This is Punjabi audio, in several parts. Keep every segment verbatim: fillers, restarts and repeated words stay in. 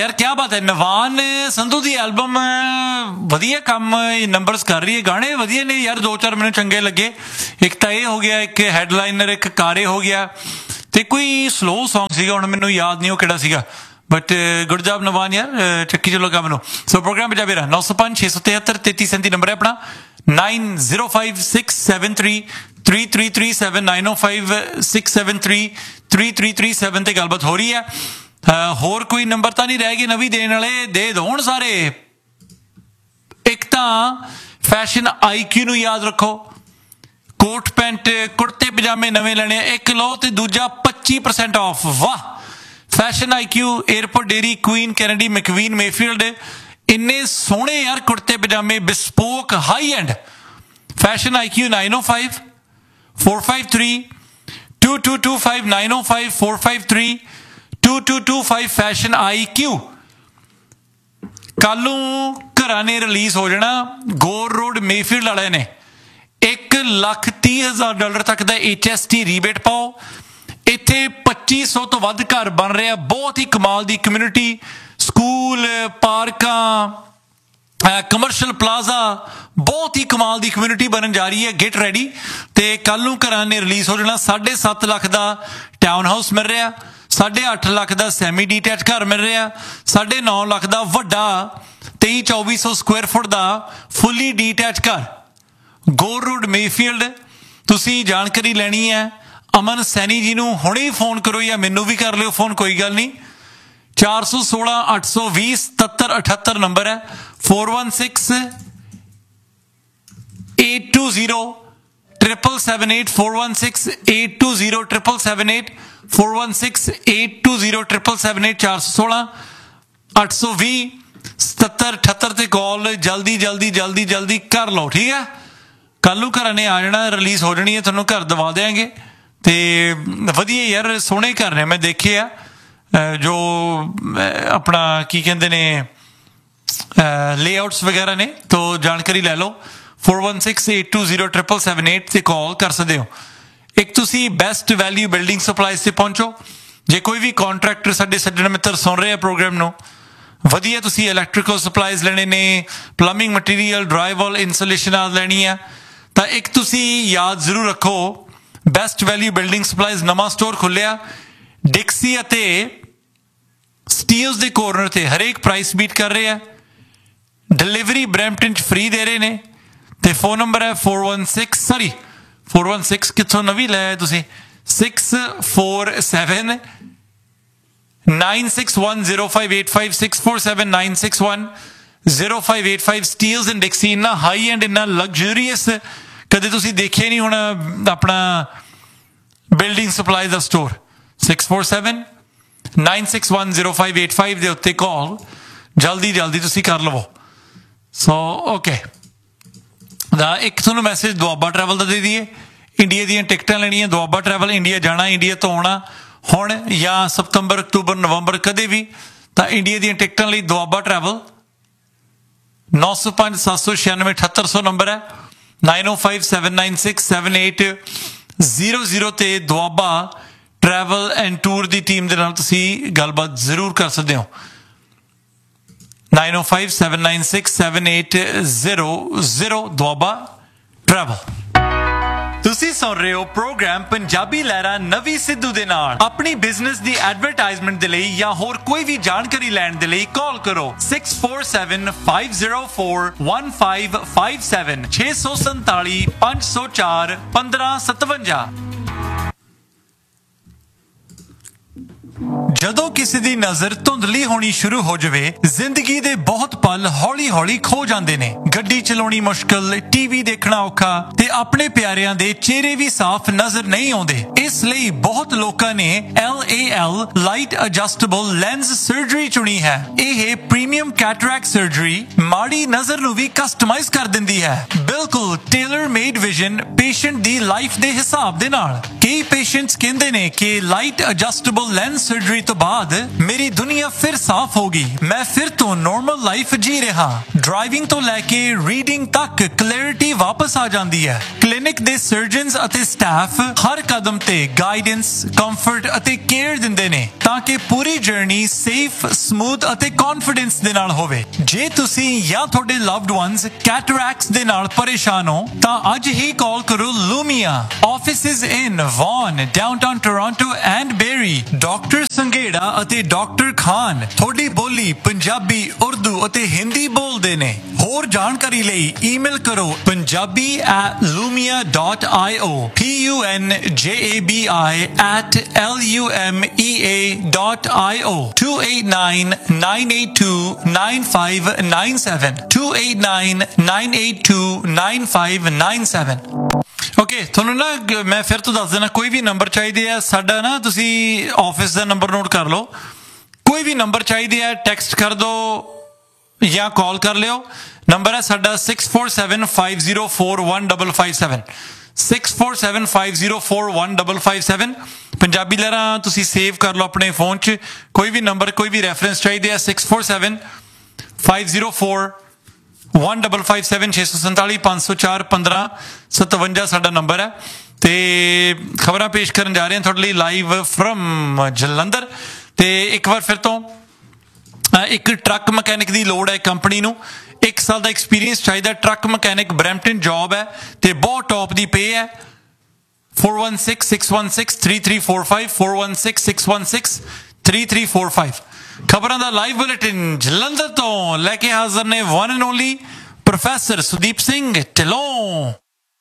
यार क्या बात है। नवान संधू दी एल्बम वधिया काम नंबरस कर रही है, गाने वधिया ने यार, दो चार मैनूं चंगे लगे। एक तां ये हो गया, एक हैडलाइनर, एक कारे हो गया, ते कोई स्लो सॉन्ग सीगा, हुण मैनूं याद नहीं वो किहड़ा सीगा, बट गुड जॉब नवान यार, चक्की चलो काम नूं। सो प्रोग्राम पंजाबी रहा नौ सौ पांच छे सौ तिहत्तर तेती सैंती नंबर है अपना, nine zero five six seven three three three three seven nine ओ five six seven three three three three seven ते गलबात हो रही है। Uh, होर कोई नंबर तो नहीं रह गए नवी देने वाले, दे दो हुण सारे। एक तां फैशन आई क्यू नूं याद रखो, कोट पैंट कुर्ते पजामे नवे लेने एक लो ते दूजा पच्ची परसेंट ऑफ। वाह, fashion I Q, airport dairy, queen Kennedy, मैकवीन, Mayfield, इन्ने सोहणे यार कुर्ते पजामे, bespoke, high and. Fashion I Q nine O five four five three to to to five nine O five four five three to to to five fashion I Q. कल घर ने रिलीज हो जाना गोर रोड मेफील्ड वाले ने एक लख तीह हजार डॉलर तक का एच एस टी रीबेट पाओ। इत्थे पच्ची सौ तो वध घर बन रहा, बहुत ही कमाल दी कम्यूनिटी, स्कूल, पार्कां, कमर्शियल प्लाजा, बहुत ही कमाल दी कम्यूनिटी बनन जा रही है। Get ready. ते कल घर ने रिलीज हो जाना साढ़े सत्त लख का टाउन हाउस मिल रहा, साढ़े अठ लख का सैमी डीटैच घर मिल रहा, साढ़े नौ लख का वड्डा तेई चौबी सौ स्क्वेयर फुट का फुली डीटैच घर गोर रोड मेफील्ड। तुसी जानकारी लैनी है अमन सैनी जी नूं हुणे फोन करो, या मैनू भी कर लियो फोन, कोई गल नहीं। चार सौ सोलह अठ सौ भी सतहत्तर अठहत्तर नंबर है, four one six eight to zero triple seven eight four one six eight to zero triple seven eight four one six eight to zero triple seven eight चार सौ सोलह अठ सौ भी सतहत्तर अठहत्तर ते कॉल जल्दी जल्दी जल्दी जल्दी कर लो, ठीक है। कल नूं घर ने आ जाना, रिलीज हो जानी है, तुहानूं घर दवा देंगे। ते वधिया यार सोहणे घर ने, मैं देखे आ जो अपना की कहते ने लेआउट्स वगैरह ने, तो जानकारी लै लो। Four one six eight to zero triple seven eight से कॉल कर सकते हो। एक तुसी बेस्ट वैल्यू बिल्डिंग सप्लाईज से पहुंचो। जे कोई भी कॉन्ट्रैक्टर साडे सज्जण मित्र सुन रहे हैं प्रोग्राम नूं, वधिया तुसी इलैक्ट्रिकल सप्लाईज लेने ने, प्लंबिंग मटीरियल, ड्राईवॉल, इंसुलेशन आदि लैनी है, तो एक तुसी याद जरूर रखो, बेस्ट वैल्यू बिल्डिंग सप्लाईज नवां स्टोर खुलिया डिक्सी अते स्टील्स दे कॉर्नर ते, हरेक प्राइस बीट कर रहे हैं, डिलीवरी ब्रैम्पटन च फ्री दे रहे ने। ते फोन नंबर है four one six sorry four one six कितों नवी लै तुसी six four seven nine six one zero five eight five six four seven nine six one zero five eight five steels and डिक्सी। इन्ना हाई एंड इन्ना लग्जरीयस कदे तुसी देखे नहीं होना अपना बिल्डिंग सप्लाई दा store. Six four seven nine six one zero five eight five दे उत्ते कॉल जल्दी जल्दी तुसी कर लवो। सो ओके, एक तुहानूं मैसेज दुआबा ट्रैवल का दे दीए। इंडिया दी टिकटां लैणियां, दुआबा ट्रैवल, इंडिया जाना, इंडिया तो आना हुण या सितंबर अक्तूबर नवंबर कदे भी, तो इंडिया दी टिकटां लई दुआबा ट्रैवल नौ सौ पांच सत्त सौ छियानवे अठहत्तर सौ नंबर है, नाइन ओ five seven nine six seven eight zero zero ते दुआबा ट्रैवल एंड टूर की टीम के नाल तुसी गलबात जरूर कर सकते हो। नाइन ओ five seven nine six seven eight zero zero Doaba travel. तुसी सुन रहे हो प्रोग्राम पंजाबी लहरा नवी सिद्धू दे नाल। अपनी बिजनेस दी एडवरटाइजमेंट दे लई या होर कोई भी जानकारी लैण दे लई कॉल करो six four seven five zero four one five five seven छे सौ संताली पांच सौ चार पंद्रह सतवंजा। जदों किसी दी नजर धुंधली होनी शुरू हो जाए, जिंदगी दे बहुत पल हौली हौली खो जाते ने। गड्डी चलाउणी मुश्किल, टीवी देखना औखा ते अपने प्यारियां दे चेहरे भी साफ नजर नहीं आउंदे। इसलिए बहुत लोकां ने L A L light adjustable lens surgery चुनी है। यह प्रीमियम कैटरैक्ट सर्जरी माड़ी नजर नूं भी कस्टमाइज कर दिंदी है। ਬਿਲਕੁਲ ਟੇਲਰ ਮੇਡ ਵਿਜ਼ਨ ਪੇਸ਼ੈਂਟ ਦੀ ਲਾਈਫ ਦੇ ਹਿਸਾਬ ਦੇ ਨਾਲ। ਕਈ ਪੇਸ਼ੈਂਟਸ ਕਹਿੰਦੇ ਨੇ ਕਿ ਲਾਈਟ ਐਡਜਸਟੇਬਲ ਲੈਂਸ ਸਰਜਰੀ ਤੋਂ ਬਾਅਦ ਮੇਰੀ ਦੁਨੀਆ ਫਿਰ ਸਾਫ਼ ਹੋ ਗਈ, ਮੈਂ ਫਿਰ ਤੋਂ ਨਾਰਮਲ ਲਾਈਫ ਜੀ ਰਿਹਾ। ਡਰਾਈਵਿੰਗ ਤੋਂ ਲੈ ਕੇ ਰੀਡਿੰਗ ਤੱਕ ਕਲੈਰਿਟੀ ਵਾਪਸ ਆ ਜਾਂਦੀ ਹੈ। ਕਲੀਨਿਕ ਦੇ ਸਰਜਨਸ ਅਤੇ ਸਟਾਫ ਹਰ ਕਦਮ ਤੇ ਗਾਈਡੈਂਸ, ਕੰਫਰਟ ਅਤੇ ਕੇਅਰ ਦਿੰਦੇ ਨੇ ਤਾਂ ਕਿ ਪੂਰੀ ਜਰਨੀ ਸੇਫ, ਸਮੂਥ ਅਤੇ ਕੌਨਫੀਡੈਂਸ ਦੇ ਨਾਲ ਹੋਵੇ। ਜੇ ਤੁਸੀਂ ਜਾਂ ਤੁਹਾਡੇ ਲਵਡ ਵਨਸ ਕੈਟਰੈਕਟਸ ਦੇ ਨਾਲ ਪਰੇਸ਼ਾਨ ਹੋ ਤਾਂ ਅੱਜ ਹੀ ਕਾਲ ਕਰੋ ਲੂਮੀਆ। Offices in won, downtown Toronto and berry. Doctor Sanghera ਅਤੇ ਡਾਕਟਰ ਖਾਨ ਤੁਹਾਡੀ ਬੋਲੀ ਪੰਜਾਬੀ, ਉਰਦੂ ਅਤੇ ਹਿੰਦੀ ਬੋਲਦੇ ਨੇ। ਹੋਰ ਜਾਣਕਾਰੀ ਲਈ ਈਮੇਲ ਕਰੋ Punjabi at lumia dot io, P U N J A B I at L U M E A dot I O, two eight nine, nine eight two, nine five nine seven, two eight nine, nine eight two, nine five nine seven। Okay, ਤੁਹਾਨੂੰ ਨਾ ਮੈਂ ਫਿਰ ਤੋਂ ਦੱਸ ਦੇਣਾ, ਕੋਈ ਵੀ ਨੰਬਰ ਚਾਹੀਦੇ ਆ ਸਾਡਾ ਨਾ, ਤੁਸੀਂ ਆਫਿਸ ਦਾ ਨੰਬਰ ਨੋਟ ਕਰ ਲਓ। ਕੋਈ ਵੀ ਨੰਬਰ ਚਾਹੀਦੇ ਆ ਟੈਕਸਟ ਕਰ ਦਿਓ ਜਾਂ ਕਾਲ ਕਰ ਲਿਓ। ਨੰਬਰ ਹੈ ਸਾਡਾ six four seven five zero four one double five seven, six four seven five zero four one double five seven. Punjabi ਲਹਿਰਾਂ ਤੁਸੀਂ ਸੇਵ ਕਰ ਲਓ ਆਪਣੇ ਫੋਨ 'ਚ। ਕੋਈ ਵੀ ਨੰਬਰ, ਕੋਈ ਵੀ ਰੈਫਰੈਂਸ ਚਾਹੀਦੇ ਆ six four seven five zero four one double five seven, ਛੇ ਸੌ ਸੰਤਾਲੀ ਪੰਜ ਸੌ ਚਾਰ ਪੰਦਰਾਂ ਸਤਵੰਜਾ ਸਾਡਾ ਨੰਬਰ ਹੈ। ਤੇ ਖਬਰਾਂ ਪੇਸ਼ ਕਰਨ ਜਾ ਰਹੇ ਹਾਂ ਤੁਹਾਡੇ ਲਈ ਲਾਈਵ ਫਰਮ ਜਲੰਧਰ। ਤੇ ਇੱਕ ਵਾਰ ਫਿਰ ਤੋਂ ਇੱਕ ਟਰੱਕ ਮਕੈਨਿਕ ਦੀ ਲੋੜ ਹੈ ਕੰਪਨੀ ਨੂੰ। ਇੱਕ ਸਾਲ ਦਾ ਐਕਸਪੀਰੀਅੰਸ ਚਾਹੀਦਾ। ਟਰੱਕ ਮਕੈਨਿਕ, ਬਰੈਂਪਟਨ ਜੌਬ ਹੈ ਤੇ ਬਹੁਤ ਟੌਪ ਦੀ ਪੇ ਹੈ। four one six, six one six, three three four five, four one six, six one six, three three four five। ਖਬਰਾਂ ਦਾ ਲਾਈਵ ਬੁਲੇਟਿਨ ਜਲੰਧਰ ਤੋਂ ਲੈ ਕੇ ਹਾਜ਼ਰ ਨੇ one and only professor Sudeep Singh Dhillon.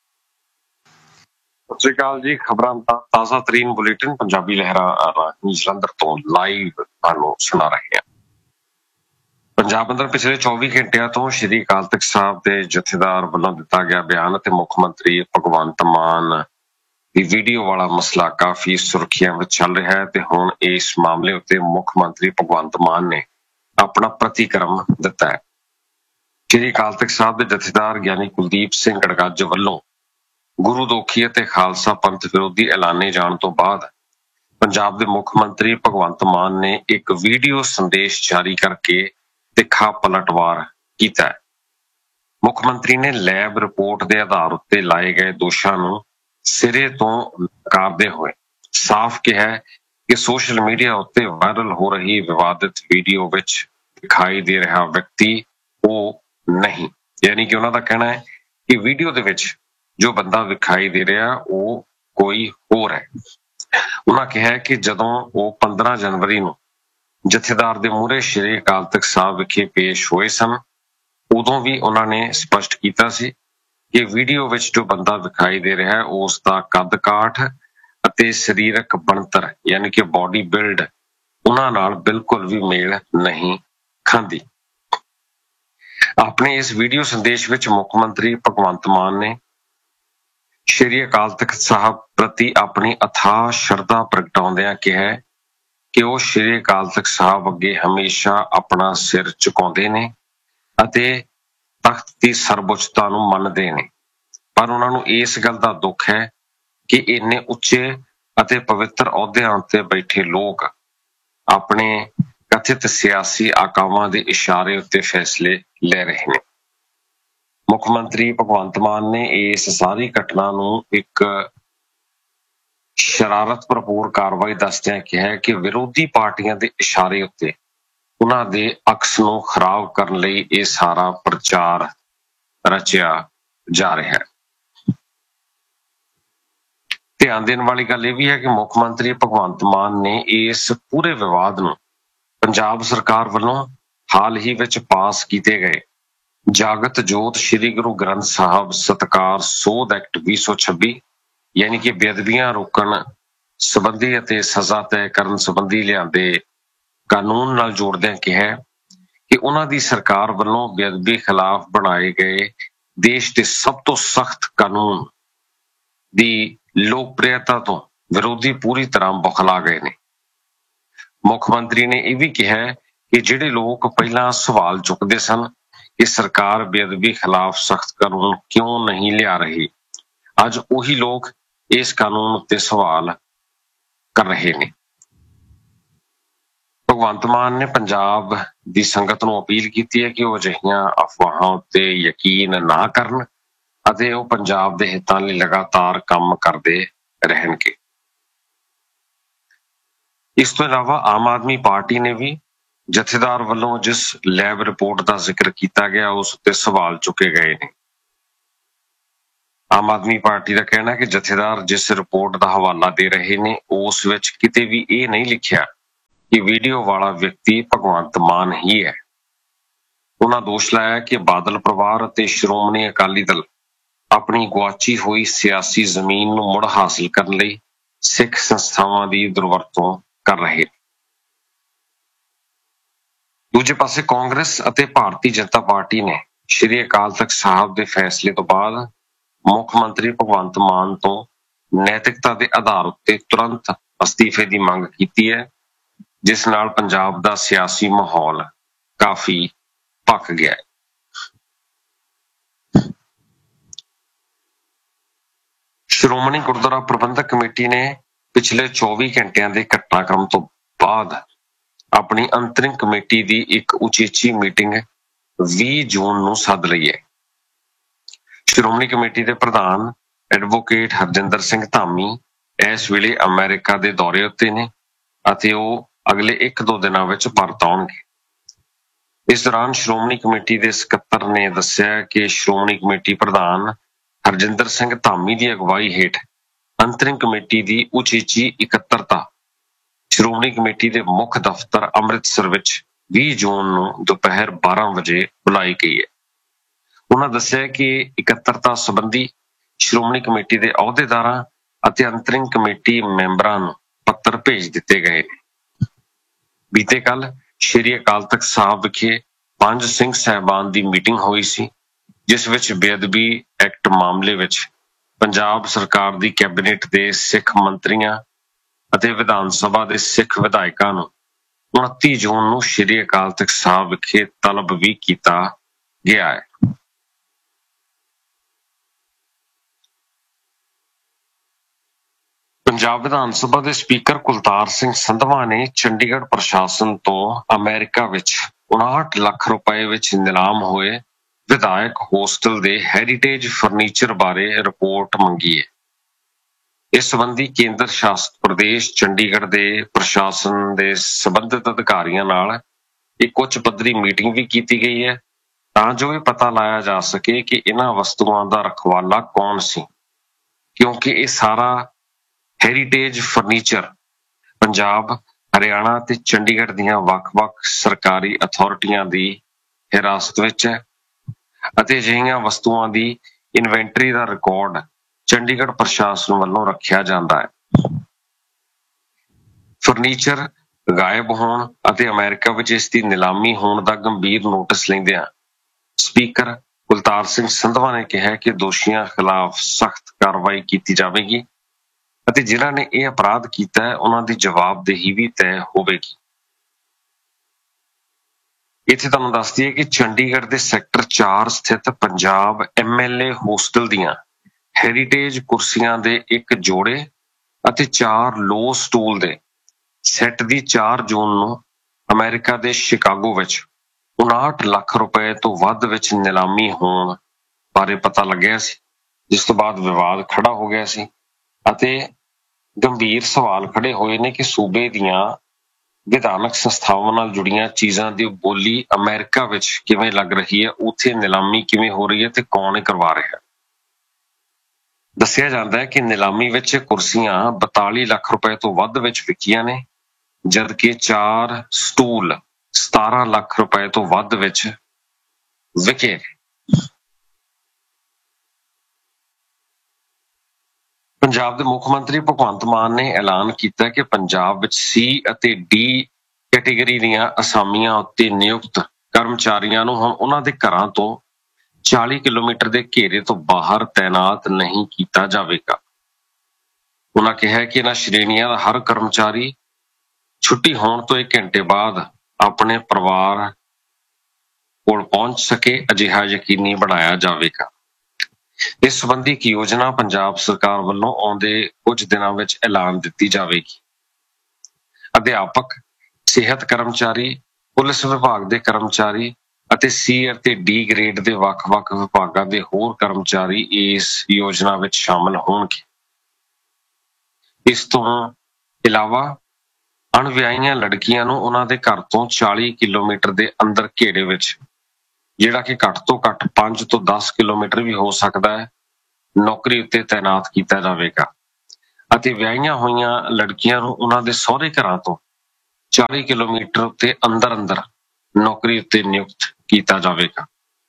ਸਤਿ ਸ਼੍ਰੀ ਅਕਾਲ ਜੀ। ਖਬਰਾਂ ਦਾ ਤਾਜ਼ਾ ਤਰੀਨ ਬੁਲੇਟਿਨ ਪੰਜਾਬੀ ਲਹਿਰਾਂ ਜਲੰਧਰ ਤੋਂ ਲਾਈਵ ਤੁਹਾਨੂੰ ਸੁਣਾ ਰਹੇ ਹਾਂ। ਪੰਜਾਬ ਅੰਦਰ ਪਿਛਲੇ ਚੌਵੀ ਘੰਟਿਆਂ ਤੋਂ ਸ਼੍ਰੀ ਅਕਾਲ ਤਖਤ ਸਾਹਿਬ ਦੇ ਜਥੇਦਾਰ ਵੱਲੋਂ ਦਿੱਤਾ ਗਿਆ ਬਿਆਨ ਅਤੇ ਮੁੱਖ ਮੰਤਰੀ ਭਗਵੰਤ ਮਾਨ ਦੀ ਵੀਡੀਓ ਵਾਲਾ ਮਸਲਾ ਕਾਫੀ ਸੁਰਖੀਆਂ ਵਿੱਚ ਚੱਲ ਰਿਹਾ ਹੈ ਤੇ ਹੁਣ ਇਸ ਮਾਮਲੇ ਉੱਤੇ ਮੁੱਖ ਮੰਤਰੀ ਭਗਵੰਤ ਮਾਨ ਨੇ ਆਪਣਾ ਪ੍ਰਤੀਕਰਮ ਦਿੱਤਾ ਹੈ। ਸ਼੍ਰੀ ਅਕਾਲ ਤਖਤ ਸਾਹਿਬ ਦੇ ਜਥੇਦਾਰ ਗਿਆਨੀ ਕੁਲਦੀਪ ਸਿੰਘ ਗੜਗੱਜ ਵੱਲੋਂ ਗੁਰੂ ਦੋਖੀ ਅਤੇ ਖਾਲਸਾ ਪੰਥ ਵਿਰੋਧੀ ਐਲਾਨੇ ਜਾਣ ਤੋਂ ਬਾਅਦ ਪੰਜਾਬ ਦੇ ਮੁੱਖ ਮੰਤਰੀ ਭਗਵੰਤ ਮਾਨ ਨੇ ਇੱਕ ਵੀਡੀਓ ਸੰਦੇਸ਼ ਜਾਰੀ ਕਰਕੇ ਤਿੱਖਾ ਪਲਟਵਾਰ ਕੀਤਾ ਹੈ। ਮੁੱਖ ਮੰਤਰੀ ਨੇ ਲੈਬ ਰਿਪੋਰਟ ਦੇ ਆਧਾਰ ਉੱਤੇ ਲਾਏ ਗਏ ਦੋਸ਼ਾਂ ਨੂੰ ਸਿਰੇ ਤੋਂ ਨਕਾਰਦੇ ਹੋਏ ਸਾਫ਼ ਕਿਹਾ ਕਿ ਸੋਸ਼ਲ ਮੀਡੀਆ ਉੱਤੇ ਵਾਇਰਲ ਹੋ ਰਹੀ ਵਿਵਾਦਿਤ ਵੀਡੀਓ ਵਿੱਚ ਦਿਖਾਈ ਦੇ ਰਿਹਾ ਵਿਅਕਤੀ ਉਹ ਨਹੀਂ। ਯਾਨੀ ਕਿ ਉਹਨਾਂ ਦਾ ਕਹਿਣਾ ਹੈ ਕਿ ਵੀਡੀਓ ਦੇ ਵਿੱਚ ਜੋ ਬੰਦਾ ਵਿਖਾਈ ਦੇ ਰਿਹਾ ਉਹ ਕੋਈ ਹੋਰ ਹੈ। ਉਹਨਾਂ ਕਿਹਾ ਕਿ ਜਦੋਂ ਉਹ ਪੰਦਰਾਂ ਜਨਵਰੀ ਨੂੰ ਜਥੇਦਾਰ ਦੇ ਮੂਹਰੇ ਸ਼੍ਰੀ ਅਕਾਲ ਤਖਤ ਸਾਹਿਬ ਵਿਖੇ ਪੇਸ਼ ਹੋਏ ਸਨ, ਉਦੋਂ ਵੀ ਉਹਨਾਂ ਨੇ ਸਪਸ਼ਟ ਕੀਤਾ ਸੀ ਕਿ ਵੀਡੀਓ ਵਿੱਚ ਜੋ ਬੰਦਾ ਵਿਖਾਈ ਦੇ ਰਿਹਾ ਹੈ ਉਸ ਦਾ ਕੱਦ ਕਾਠ ਅਤੇ ਸਰੀਰਕ ਬਣਤਰ ਯਾਨੀ ਕਿ ਬੋਡੀ ਬਿਲਡ ਉਹਨਾਂ ਨਾਲ ਬਿਲਕੁਲ ਵੀ ਮੇਲ ਨਹੀਂ ਖਾਂਦੀ। ਆਪਣੇ ਇਸ ਵੀਡੀਓ ਸੰਦੇਸ਼ ਵਿੱਚ ਮੁੱਖ ਮੰਤਰੀ ਭਗਵੰਤ ਮਾਨ ਨੇ ਸ਼੍ਰੀ ਅਕਾਲ ਤਖਤ ਸਾਹਿਬ ਪ੍ਰਤੀ ਆਪਣੀ ਅਥਾਹ ਸ਼ਰਧਾ ਪ੍ਰਗਟਾਉਂਦਿਆਂ ਕਿਹਾ ਕਿ ਉਹ ਸ਼੍ਰੀ ਅਕਾਲ ਤਖਤ ਸਾਹਿਬ ਅੱਗੇ ਹਮੇਸ਼ਾ ਆਪਣਾ ਸਿਰ ਝੁਕਾਉਂਦੇ ਨੇ ਅਤੇ ਤਖਤ ਦੀ ਸਰਵਉੱਚਤਾ ਨੂੰ ਮੰਨਦੇ ਨੇ, ਪਰ ਉਹਨਾਂ ਨੂੰ ਇਸ ਗੱਲ ਦਾ ਦੁੱਖ ਹੈ ਕਿ ਇੰਨੇ ਉੱਚੇ ਅਤੇ ਪਵਿੱਤਰ ਅਹੁਦਿਆਂ ਉੱਤੇ ਬੈਠੇ ਲੋਕ ਆਪਣੇ ਕਥਿਤ ਸਿਆਸੀ ਆਕਾਵਾਂ ਦੇ ਇਸ਼ਾਰੇ ਉੱਤੇ ਫੈਸਲੇ ਲੈ ਰਹੇ ਨੇ। ਮੁੱਖ ਮੰਤਰੀ ਭਗਵੰਤ ਮਾਨ ਨੇ ਇਸ ਸਾਰੀ ਘਟਨਾ ਨੂੰ ਇੱਕ ਸ਼ਰਾਰਤ ਭਰਪੂਰ ਕਾਰਵਾਈ ਦੱਸਦਿਆਂ ਕਿਹਾ ਕਿ ਵਿਰੋਧੀ ਪਾਰਟੀਆਂ ਦੇ ਇਸ਼ਾਰੇ ਉੱਤੇ ਉਹਨਾਂ ਦੇ ਅਕਸ ਨੂੰ ਖਰਾਬ ਕਰਨ ਲਈ ਇਹ ਸਾਰਾ ਪ੍ਰਚਾਰ ਰਚਿਆ ਜਾ ਰਿਹਾ ਹੈ। ਧਿਆਨ ਦੇਣ ਵਾਲੀ ਗੱਲ ਇਹ ਵੀ ਹੈ ਕਿ ਮੁੱਖ ਮੰਤਰੀ ਭਗਵੰਤ ਮਾਨ ਨੇ ਇਸ ਪੂਰੇ ਵਿਵਾਦ ਨੂੰ ਪੰਜਾਬ ਸਰਕਾਰ ਵੱਲੋਂ ਹਾਲ ਹੀ ਵਿੱਚ ਪਾਸ ਕੀਤੇ ਗਏ ਜਾਗਤ ਜੋਤ ਸ੍ਰੀ ਗੁਰੂ ਗ੍ਰੰਥ ਸਾਹਿਬ ਸਤਿਕਾਰ ਸੋਧ ਐਕਟ ਵੀਹ ਸੌ ਛੱਬੀ ਯਾਨੀ ਕਿ ਬੇਅਦਬੀਆਂ ਰੋਕਣ ਸੰਬੰਧੀ ਅਤੇ ਸਜ਼ਾ ਤੈਅ ਕਰਨ ਸੰਬੰਧੀ ਲਿਆਂਦੇ ਕਾਨੂੰਨ ਨਾਲ ਜੋੜਦਿਆਂ ਕਿਹਾ ਕਿ ਉਹਨਾਂ ਦੀ ਸਰਕਾਰ ਵੱਲੋਂ ਬੇਅਦਬੀ ਖਿਲਾਫ ਬਣਾਏ ਗਏ ਦੇਸ਼ ਦੇ ਸਭ ਤੋਂ ਸਖਤ ਕਾਨੂੰਨ ਦੀ ਲੋਕਪ੍ਰਿਯਤਾ ਤੋਂ ਵਿਰੋਧੀ ਪੂਰੀ ਤਰ੍ਹਾਂ ਬੌਖਲਾ ਗਏ ਨੇ। ਮੁੱਖ ਮੰਤਰੀ ਨੇ ਇਹ ਵੀ ਕਿਹਾ ਕਿ ਜਿਹੜੇ ਲੋਕ ਪਹਿਲਾਂ ਸਵਾਲ ਚੁੱਕਦੇ ਸਨ कि सरकार बेअदबी खिलाफ सख्त कानून क्यों नहीं लिया रही। अज उही लोग इस कानून उत्ते सवाल कर रहे ने। भगवंत मान ने पंजाब दी संगत नूं अपील कीती है कि ਉਹ ਅਜਿਹੀਆਂ ਅਫਵਾਹਾਂ ਉੱਤੇ ਯਕੀਨ ਨਾ ਕਰਨ ਅਤੇ ਉਹ ਪੰਜਾਬ ਦੇ ਹਿੱਤਾਂ ਲਈ ਲਗਾਤਾਰ ਕੰਮ ਕਰਦੇ ਰਹਿਣਗੇ। ਇਸ ਤੋਂ ਇਲਾਵਾ ਆਮ ਆਦਮੀ ਪਾਰਟੀ ਨੇ ਵੀ ਜਥੇਦਾਰ ਵੱਲੋਂ ਜਿਸ ਲੈਬ ਰਿਪੋਰਟ ਦਾ ਜ਼ਿਕਰ ਕੀਤਾ ਗਿਆ ਉਸ ਉੱਤੇ ਸਵਾਲ ਚੁੱਕੇ ਗਏ ਨੇ। ਆਮ ਆਦਮੀ ਪਾਰਟੀ ਦਾ ਕਹਿਣਾ ਹੈ ਕਿ ਜਥੇਦਾਰ ਜਿਸ ਰਿਪੋਰਟ ਦਾ ਹਵਾਲਾ ਦੇ ਰਹੇ ਨੇ ਉਸ ਵਿੱਚ ਕਿਤੇ ਵੀ ਇਹ ਨਹੀਂ ਲਿਖਿਆ ਕਿ ਵੀਡੀਓ ਵਾਲਾ ਵਿਅਕਤੀ ਭਗਵੰਤ ਮਾਨ ਹੀ ਹੈ। ਉਹਨਾਂ ਦੋਸ਼ ਲਾਇਆ ਕਿ ਬਾਦਲ ਪਰਿਵਾਰ ਅਤੇ ਸ਼੍ਰੋਮਣੀ ਅਕਾਲੀ ਦਲ ਆਪਣੀ ਗੁਆਚੀ ਹੋਈ ਸਿਆਸੀ ਜ਼ਮੀਨ ਨੂੰ ਮੁੜ ਹਾਸਲ ਕਰਨ ਲਈ ਸਿੱਖ ਸੰਸਥਾਵਾਂ ਦੀ ਦੁਰਵਰਤੋਂ ਕਰ ਰਹੇ। ਦੂਜੇ ਪਾਸੇ ਕਾਂਗਰਸ ਅਤੇ ਭਾਰਤੀ ਜਨਤਾ ਪਾਰਟੀ ਨੇ ਸ਼੍ਰੀ ਅਕਾਲ ਤਖਤ ਸਾਹਿਬ ਦੇ ਫੈਸਲੇ ਤੋਂ ਬਾਅਦ ਮੁੱਖ ਮੰਤਰੀ ਭਗਵੰਤ ਮਾਨ ਤੋਂ ਨੈਤਿਕਤਾ ਦੇ ਆਧਾਰ ਉੱਤੇ ਤੁਰੰਤ ਅਸਤੀਫੇ ਦੀ ਮੰਗ ਕੀਤੀ ਹੈ, ਜਿਸ ਨਾਲ ਪੰਜਾਬ ਦਾ ਸਿਆਸੀ ਮਾਹੌਲ ਕਾਫੀ ਭਖ ਗਿਆ ਹੈ। ਸ਼੍ਰੋਮਣੀ ਗੁਰਦੁਆਰਾ ਪ੍ਰਬੰਧਕ ਕਮੇਟੀ ਨੇ ਪਿਛਲੇ ਚੌਵੀ ਘੰਟਿਆਂ ਦੇ ਘਟਨਾਕ੍ਰਮ ਤੋਂ ਬਾਅਦ ਆਪਣੀ ਅੰਤਰਿਮ ਕਮੇਟੀ ਦੀ ਇੱਕ ਉਚੇਚੀ ਮੀਟਿੰਗ ਵੀਹ ਜੂਨ ਨੂੰ ਸੱਦ ਲਈ ਹੈ। ਸ਼੍ਰੋਮਣੀ ਕਮੇਟੀ ਦੇ ਪ੍ਰਧਾਨ ਐਡਵੋਕੇਟ ਹਰਜਿੰਦਰ ਸਿੰਘ ਧਾਮੀ ਇਸ ਵੇਲੇ ਅਮਰੀਕਾ ਦੇ ਦੌਰੇ ਉੱਤੇ ਨੇ ਅਤੇ ਉਹ ਅਗਲੇ ਇੱਕ ਦੋ ਦਿਨਾਂ ਵਿੱਚ ਪਰਤ ਆਉਣਗੇ। ਇਸ ਦੌਰਾਨ ਸ਼੍ਰੋਮਣੀ ਕਮੇਟੀ ਦੇ ਸਕੱਤਰ ਨੇ ਦੱਸਿਆ ਕਿ ਸ਼੍ਰੋਮਣੀ ਕਮੇਟੀ ਪ੍ਰਧਾਨ ਹਰਜਿੰਦਰ ਸਿੰਘ ਧਾਮੀ ਦੀ ਅਗਵਾਈ ਹੇਠ ਅੰਤਰਿਮ ਕਮੇਟੀ ਦੀ ਉਚੇਚੀ ਇਕੱਤਰਤਾ ਸ਼੍ਰੋਮਣੀ ਕਮੇਟੀ ਦੇ ਮੁੱਖ ਦਫ਼ਤਰ ਅੰਮ੍ਰਿਤਸਰ ਵਿੱਚ ਵੀਹ ਜੂਨ ਨੂੰ ਦੁਪਹਿਰ ਬਾਰਾਂ ਵਜੇ ਬੁਲਾਈ ਗਈ ਹੈ। ਉਹਨਾਂ ਦੱਸਿਆ ਕਿ ਇਕੱਤਰਤਾ ਸੰਬੰਧੀ ਸ਼੍ਰੋਮਣੀ ਕਮੇਟੀ ਦੇ ਅਹੁਦੇਦਾਰਾਂ ਅਤੇ ਅੰਤਰਿਮ ਕਮੇਟੀ ਮੈਂਬਰਾਂ ਨੂੰ ਪੱਤਰ ਭੇਜ ਦਿੱਤੇ ਗਏ ਨੇ। ਬੀਤੇ ਕੱਲ ਸ਼੍ਰੀ ਅਕਾਲ ਤਖਤ ਸਾਹਿਬ ਵਿਖੇ ਪੰਜ ਸਿੰਘ ਸਾਹਿਬਾਨ ਦੀ ਮੀਟਿੰਗ ਹੋਈ ਸੀ, ਜਿਸ ਵਿੱਚ ਬੇਅਦਬੀ ਐਕਟ ਮਾਮਲੇ ਵਿੱਚ ਪੰਜਾਬ ਸਰਕਾਰ ਦੀ ਕੈਬਨਿਟ ਦੇ ਸਿੱਖ ਮੰਤਰੀਆਂ ਅਤੇ ਵਿਧਾਨ ਸਭਾ ਦੇ ਸਿੱਖ ਵਿਧਾਇਕਾਂ ਨੂੰ ਉਨੱਤੀ ਜੂਨ ਨੂੰ ਸ਼੍ਰੀ ਅਕਾਲ ਤਖਤ ਸਾਹਿਬ ਵਿਖੇ ਤਲਬ ਵੀ ਕੀਤਾ ਗਿਆ ਹੈ। ਪੰਜਾਬ ਵਿਧਾਨ ਸਭਾ ਦੇ ਸਪੀਕਰ ਕੁਲਤਾਰ ਸਿੰਘ ਸੰਧਵਾ ਨੇ ਚੰਡੀਗੜ੍ਹ ਪ੍ਰਸ਼ਾਸਨ ਤੋਂ ਅਮਰੀਕਾ ਵਿੱਚ ਉਣਾਹਠ ਲੱਖ ਰੁਪਏ ਵਿੱਚ ਨਿਲਾਮ ਹੋਏ ਵਿਧਾਇਕ ਹੋਸਟਲ ਦੇ ਹੈਰੀਟੇਜ ਫਰਨੀਚਰ ਬਾਰੇ ਰਿਪੋਰਟ ਮੰਗੀ ਹੈ। ਇਸ ਸੰਬੰਧੀ ਕੇਂਦਰ ਸ਼ਾਸਿਤ ਪ੍ਰਦੇਸ਼ ਚੰਡੀਗੜ੍ਹ ਦੇ ਪ੍ਰਸ਼ਾਸਨ ਦੇ ਸੰਬੰਧਿਤ ਅਧਿਕਾਰੀਆਂ ਨਾਲ ਇੱਕ ਉੱਚ ਪੱਧਰੀ ਮੀਟਿੰਗ ਵੀ ਕੀਤੀ ਗਈ ਹੈ, ਤਾਂ ਜੋ ਇਹ ਪਤਾ ਲਾਇਆ ਜਾ ਸਕੇ ਕਿ ਇਹਨਾਂ ਵਸਤੂਆਂ ਦਾ ਰਖਵਾਲਾ ਕੌਣ ਸੀ, ਕਿਉਂਕਿ ਇਹ ਸਾਰਾ ਹੈਰੀਟੇਜ ਫਰਨੀਚਰ ਪੰਜਾਬ, ਹਰਿਆਣਾ ਤੇ ਚੰਡੀਗੜ੍ਹ ਦੀਆਂ ਵੱਖ-ਵੱਖ ਸਰਕਾਰੀ ਅਥਾਰਟੀਆਂ ਦੀ ਹਿਰਾਸਤ ਵਿੱਚ ਹੈ ਅਤੇ ਅਜਿਹੀਆਂ ਵਸਤੂਆਂ ਦੀ ਇਨਵੈਂਟਰੀ ਦਾ ਰਿਕਾਰਡ ਚੰਡੀਗੜ੍ਹ ਪ੍ਰਸ਼ਾਸਨ ਵੱਲੋਂ ਰੱਖਿਆ ਜਾਂਦਾ ਹੈ। ਫਰਨੀਚਰ ਗਾਇਬ ਹੋਣ ਅਤੇ ਅਮਰੀਕਾ ਵਿੱਚ ਇਸ ਦੀ ਨਿਲਾਮੀ ਹੋਣ ਦਾ ਗੰਭੀਰ ਨੋਟਿਸ ਲੈਂਦਿਆਂ ਸਪੀਕਰ ਕੁਲਤਾਰ ਸਿੰਘ ਸੰਧਵਾ ਨੇ ਕਿਹਾ ਕਿ ਦੋਸ਼ੀਆਂ ਖਿਲਾਫ ਸਖਤ ਕਾਰਵਾਈ ਕੀਤੀ ਜਾਵੇਗੀ ਅਤੇ ਜਿਨ੍ਹਾਂ ਨੇ ਇਹ ਅਪਰਾਧ ਕੀਤਾ ਹੈ ਉਹਨਾਂ ਦੀ ਜਵਾਬਦੇਹੀ ਵੀ ਤੈਅ ਹੋਵੇਗੀ। ਇੱਥੇ ਤੁਹਾਨੂੰ ਦੱਸ ਦਈਏ ਕਿ ਚੰਡੀਗੜ੍ਹ ਦੇ ਸੈਕਟਰ ਚਾਰ ਸਥਿਤ Punjab M L A hostel ਦੀਆਂ ਹੈਰੀਟੇਜ ਕੁਰਸੀਆਂ ਦੇ ਇੱਕ ਜੋੜੇ ਅਤੇ ਚਾਰ ਲੋ ਸਟੂਲ ਦੇ ਸੈੱਟ ਦੀ ਚਾਰ ਜੂਨ ਨੂੰ ਅਮਰੀਕਾ ਦੇ ਸ਼ਿਕਾਗੋ ਵਿੱਚ ਉਣਾਹਠ ਲੱਖ ਰੁਪਏ ਤੋਂ ਵੱਧ ਵਿੱਚ ਨਿਲਾਮੀ ਹੋਣ ਬਾਰੇ ਪਤਾ ਲੱਗਿਆ ਸੀ, ਜਿਸ ਤੋਂ ਬਾਅਦ ਵਿਵਾਦ ਖੜਾ ਹੋ ਗਿਆ ਸੀ ਅਤੇ ਗੰਭੀਰ ਸਵਾਲ ਖੜੇ ਹੋਏ ਨੇ ਕਿ ਸੂਬੇ ਦੀਆਂ ਵਿਧਾਨਕ ਸੰਸਥਾਵਾਂ ਨਾਲ ਜੁੜੀਆਂ ਚੀਜ਼ਾਂ ਦੀ ਬੋਲੀ ਅਮਰੀਕਾ ਵਿੱਚ ਕਿਵੇਂ ਲੱਗ ਰਹੀ ਹੈ, ਉੱਥੇ ਨਿਲਾਮੀ ਕਿਵੇਂ ਹੋ ਰਹੀ ਹੈ ਤੇ ਕੌਣ ਇਹ ਕਰਵਾ ਰਿਹਾ ਹੈ। ਦੱਸਿਆ ਜਾਂਦਾ ਹੈ ਕਿ ਨਿਲਾਮੀ ਵਿੱਚ ਕੁਰਸੀਆਂ ਬਤਾਲੀ ਲੱਖ ਰੁਪਏ ਤੋਂ ਵੱਧ ਵਿੱਚ ਵਿਕੀਆਂ ਨੇ, ਜਦਕਿ ਚਾਰ ਸਟੂਲ ਸਤਾਰਾਂ ਲੱਖ ਰੁਪਏ ਤੋਂ ਵੱਧ ਵਿੱਚ ਵਿਕੇ। ਪੰਜਾਬ ਦੇ ਮੁੱਖ ਮੰਤਰੀ ਭਗਵੰਤ ਮਾਨ ਨੇ ਐਲਾਨ ਕੀਤਾ ਕਿ ਪੰਜਾਬ ਵਿੱਚ ਸੀ ਅਤੇ ਡੀ ਕੈਟੇਗਰੀ ਦੀਆਂ ਅਸਾਮੀਆਂ ਉੱਤੇ ਨਿਯੁਕਤ ਕਰਮਚਾਰੀਆਂ ਨੂੰ ਹੁਣ ਉਹਨਾਂ ਦੇ ਘਰਾਂ ਤੋਂ ਚਾਲੀ ਕਿਲੋਮੀਟਰ ਦੇ ਘੇਰੇ ਤੋਂ ਬਾਹਰ ਤੈਨਾਤ ਨਹੀਂ ਕੀਤਾ ਜਾਵੇਗਾ। ਉਹਨਾਂ ਕਿਹਾ ਕਿ ਇਹਨਾਂ ਸ਼੍ਰੇਣੀਆਂ ਦਾ ਹਰ ਕਰਮਚਾਰੀ ਛੁੱਟੀ ਹੋਣ ਤੋਂ ਇੱਕ ਘੰਟੇ ਬਾਅਦ ਆਪਣੇ ਪਰਿਵਾਰ ਕੋਲ ਪਹੁੰਚ ਸਕੇ ਅਜਿਹਾ ਯਕੀਨੀ ਬਣਾਇਆ ਜਾਵੇਗਾ। ਇਸ ਸੰਬੰਧੀ ਇੱਕ ਯੋਜਨਾ ਪੰਜਾਬ ਸਰਕਾਰ ਵੱਲੋਂ ਆਉਂਦੇ ਕੁਝ ਦਿਨਾਂ ਵਿੱਚ ਐਲਾਨ ਦਿੱਤੀ ਜਾਵੇਗੀ। ਅਧਿਆਪਕ, ਸਿਹਤ ਕਰਮਚਾਰੀ, ਪੁਲਿਸ ਵਿਭਾਗ ਦੇ ਕਰਮਚਾਰੀ ਅਤੇ ਸੀ ਅਤੇ ਡੀ ਗ੍ਰੇਡ ਦੇ ਵੱਖ-ਵੱਖ ਵਿਭਾਗਾਂ ਦੇ ਹੋਰ ਕਰਮਚਾਰੀ ਇਸ ਯੋਜਨਾ ਵਿੱਚ ਸ਼ਾਮਲ ਹੋਣਗੇ। ਇਸ ਤੋਂ ਇਲਾਵਾ ਅਣਵਿਆਹੀਆਂ ਲੜਕੀਆਂ ਨੂੰ ਉਹਨਾਂ ਦੇ ਘਰ ਤੋਂ ਚਾਲੀ ਕਿਲੋਮੀਟਰ ਦੇ ਅੰਦਰ ਘੇਰੇ ਵਿੱਚ, ਜਿਹੜਾ ਕਿ ਘੱਟ ਤੋਂ ਘੱਟ ਪੰਜ ਤੋਂ ਦਸ ਕਿਲੋਮੀਟਰ ਵੀ ਹੋ ਸਕਦਾ ਹੈ, ਨੌਕਰੀ ਉੱਤੇ ਤਾਇਨਾਤ ਕੀਤਾ ਜਾਵੇਗਾ ਅਤੇ ਵਿਆਹੀਆਂ ਹੋਈਆਂ ਲੜਕੀਆਂ ਨੂੰ ਉਹਨਾਂ ਦੇ ਸਹੁਰੇ ਘਰਾਂ ਤੋਂ ਚਾਲੀ ਕਿਲੋਮੀਟਰ ਉੱਤੇ ਅੰਦਰ ਅੰਦਰ ਨੌਕਰੀ ਉੱਤੇ ਨਿਯੁਕਤ ਕੀਤਾ ਜਾਵੇਗਾ।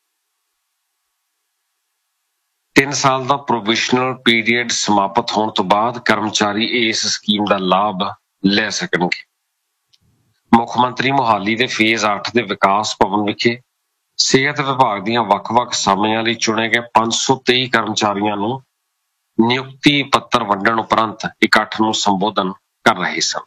ਤਿੰਨ ਸਾਲ ਦਾ ਪ੍ਰੋਬੇਸ਼ਨਲ ਪੀਰੀਅਡ ਸਮਾਪਤ ਹੋਣ ਤੋਂ ਬਾਅਦ ਕਰਮਚਾਰੀ ਇਸ ਸਕੀਮ ਦਾ ਲਾਭ ਲੈ ਸਕਣਗੇ। ਮੁੱਖ ਮੰਤਰੀ ਮੁਹਾਲੀ ਦੇ ਫੇਜ਼ ਅੱਠ ਦੇ ਵਿਕਾਸ ਭਵਨ ਵਿਖੇ ਸਿਹਤ ਵਿਭਾਗ ਦੀਆਂ ਵੱਖ-ਵੱਖ ਸਾਮਿਆਂ ਲਈ ਚੁਣੇ ਗਏ ਪੰਜ ਸੌ ਤੇਈ ਕਰਮਚਾਰੀਆਂ ਨੂੰ ਨਿਯੁਕਤੀ ਪੱਤਰ ਵੰਡਣ ਉਪਰੰਤ ਇਕੱਠ ਨੂੰ ਸੰਬੋਧਨ ਕਰ ਰਹੇ ਸਨ।